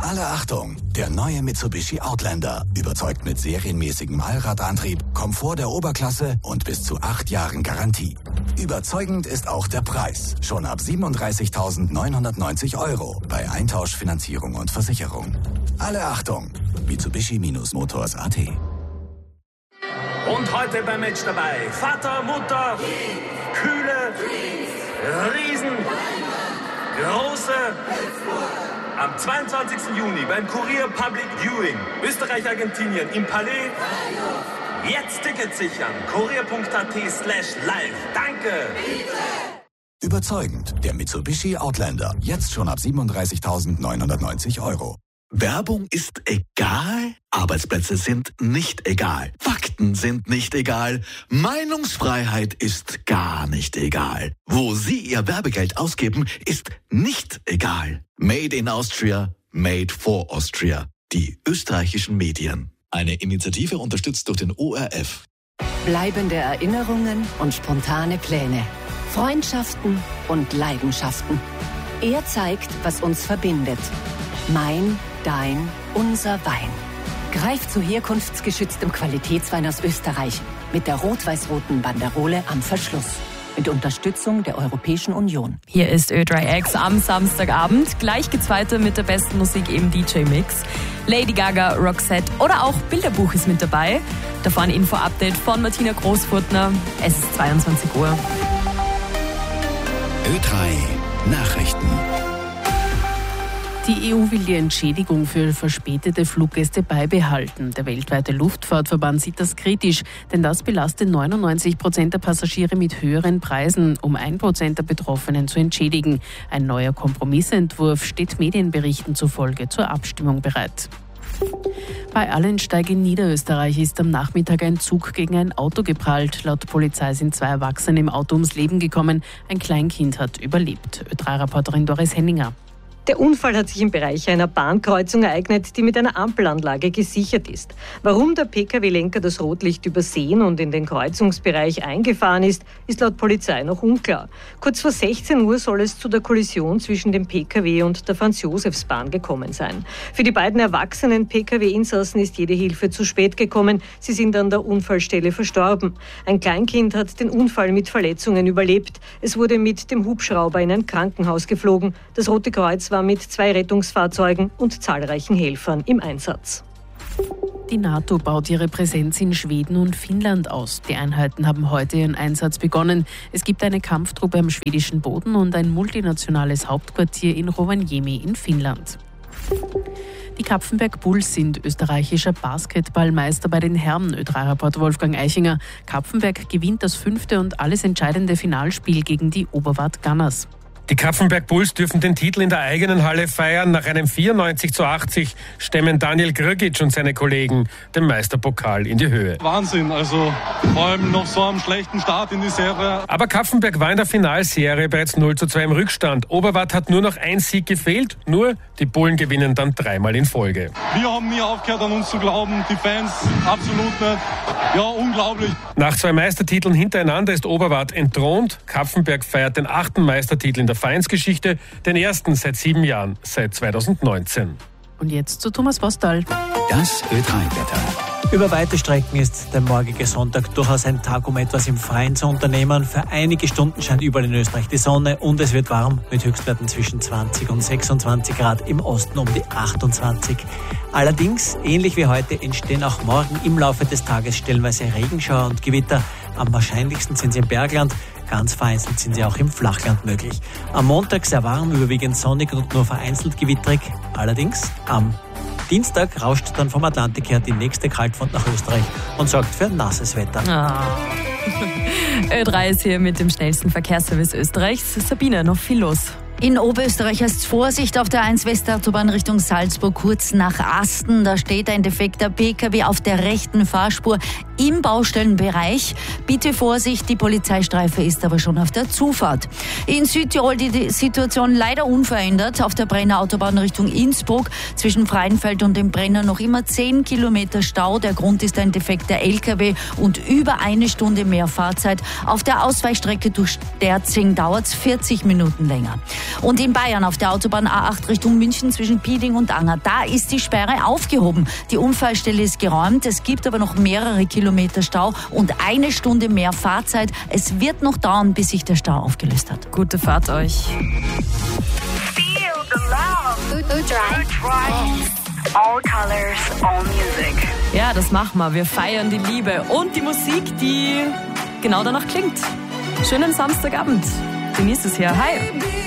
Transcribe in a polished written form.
Alle Achtung! Der neue Mitsubishi Outlander überzeugt mit serienmäßigem Allradantrieb, Komfort der Oberklasse und bis zu 8 Jahren Garantie. Überzeugend ist auch der Preis. Schon ab 37.990 € bei Eintausch, Finanzierung und Versicherung. Alle Achtung! Mitsubishi-Motors.at. Und heute beim Match dabei Vater, Mutter, Kühle, Riesen, Große. Am 22. Juni beim Kurier Public Viewing Österreich-Argentinien im Palais. Jetzt Tickets sichern. kurier.at/live. Danke. Überzeugend. Der Mitsubishi Outlander. Jetzt schon ab 37.990 €. Werbung ist egal, Arbeitsplätze sind nicht egal, Fakten sind nicht egal, Meinungsfreiheit ist gar nicht egal. Wo Sie Ihr Werbegeld ausgeben, ist nicht egal. Made in Austria, made for Austria. Die österreichischen Medien. Eine Initiative unterstützt durch den ORF. Bleibende Erinnerungen und spontane Pläne. Freundschaften und Leidenschaften. Er zeigt, was uns verbindet. Mein, dein, unser Wein. Greift zu herkunftsgeschütztem Qualitätswein aus Österreich mit der rot-weiß-roten Banderole am Verschluss. Mit Unterstützung der Europäischen Union. Hier ist Ö3X am Samstagabend. Gleich geht's weiter mit der besten Musik im DJ-Mix. Lady Gaga, Roxette oder auch Bilderbuch ist mit dabei. Davor ein Info-Update von Martina Großfurtner. Es ist 22 Uhr. Ö3 Nachrichten. Die EU will die Entschädigung für verspätete Fluggäste beibehalten. Der weltweite Luftfahrtverband sieht das kritisch, denn das belastet 99% der Passagiere mit höheren Preisen, um 1% der Betroffenen zu entschädigen. Ein neuer Kompromissentwurf steht Medienberichten zufolge zur Abstimmung bereit. Bei Allensteig in Niederösterreich ist am Nachmittag ein Zug gegen ein Auto geprallt. Laut Polizei sind 2 Erwachsene im Auto ums Leben gekommen. Ein Kleinkind hat überlebt. Ö3-Reporterin Doris Henninger. Der Unfall hat sich im Bereich einer Bahnkreuzung ereignet, die mit einer Ampelanlage gesichert ist. Warum der Pkw-Lenker das Rotlicht übersehen und in den Kreuzungsbereich eingefahren ist, ist laut Polizei noch unklar. Kurz vor 16 Uhr soll es zu der Kollision zwischen dem Pkw und der Franz-Josefs-Bahn gekommen sein. Für die beiden erwachsenen Pkw-Insassen ist jede Hilfe zu spät gekommen. Sie sind an der Unfallstelle verstorben. Ein Kleinkind hat den Unfall mit Verletzungen überlebt. Es wurde mit dem Hubschrauber in ein Krankenhaus geflogen. Das Rote Kreuz war mit 2 Rettungsfahrzeugen und zahlreichen Helfern im Einsatz. Die NATO baut ihre Präsenz in Schweden und Finnland aus. Die Einheiten haben heute ihren Einsatz begonnen. Es gibt eine Kampftruppe am schwedischen Boden und ein multinationales Hauptquartier in Rovaniemi in Finnland. Die Kapfenberg Bulls sind österreichischer Basketballmeister bei den Herren. Ö3-Reporter Wolfgang Eichinger. Kapfenberg gewinnt das 5. und alles entscheidende Finalspiel gegen die Oberwart Gunners. Die Kapfenberg Bulls dürfen den Titel in der eigenen Halle feiern. Nach einem 94:80 stemmen Daniel Grgic und seine Kollegen den Meisterpokal in die Höhe. Wahnsinn, also vor allem noch so einem schlechten Start in die Serie. Aber Kapfenberg war in der Finalserie bereits 0:2 im Rückstand. Oberwart hat nur noch ein Sieg gefehlt, nur die Bullen gewinnen dann 3-mal in Folge. Wir haben nie aufgehört an uns zu glauben, die Fans absolut nicht. Ja, unglaublich. Nach 2 Meistertiteln hintereinander ist Oberwart entthront. Kapfenberg feiert den 8. Meistertitel in der Vereinsgeschichte, den ersten seit 7 Jahren, seit 2019. Und jetzt zu Thomas Postal. Das Ö3-Wetter. Über weite Strecken ist der morgige Sonntag durchaus ein Tag, um etwas im Freien zu unternehmen. Für einige Stunden scheint überall in Österreich die Sonne und es wird warm mit Höchstwerten zwischen 20 und 26 Grad, im Osten um die 28. Allerdings, ähnlich wie heute, entstehen auch morgen im Laufe des Tages stellenweise Regenschauer und Gewitter. Am wahrscheinlichsten sind sie im Bergland. Ganz vereinzelt sind sie auch im Flachland möglich. Am Montag sehr warm, überwiegend sonnig und nur vereinzelt gewitterig. Allerdings am Dienstag rauscht dann vom Atlantik her die nächste Kaltfront nach Österreich und sorgt für nasses Wetter. Ö3 ist hier mit dem schnellsten Verkehrsservice Österreichs. Sabine, noch viel los. In Oberösterreich heißt Vorsicht auf der 1 Westautobahn Richtung Salzburg, kurz nach Asten. Da steht ein defekter Pkw auf der rechten Fahrspur. im Baustellenbereich. Bitte Vorsicht, die Polizeistreife ist aber schon auf der Zufahrt. In Südtirol die Situation leider unverändert. Auf der Brenner Autobahn Richtung Innsbruck zwischen Freienfeld und dem Brenner noch immer 10 Kilometer Stau. Der Grund ist ein defekter LKW und über eine Stunde mehr Fahrzeit. Auf der Ausweichstrecke durch Sterzing dauert es 40 Minuten länger. Und in Bayern auf der Autobahn A8 Richtung München zwischen Piding und Anger, da ist die Sperre aufgehoben. Die Unfallstelle ist geräumt. Es gibt aber noch mehrere Kilometer Stau und eine Stunde mehr Fahrzeit. Es wird noch dauern, bis sich der Stau aufgelöst hat. Gute Fahrt euch. All colors, all music. Ja, das machen wir. Wir feiern die Liebe und die Musik, die genau danach klingt. Schönen Samstagabend. Genießt es hier. Hi.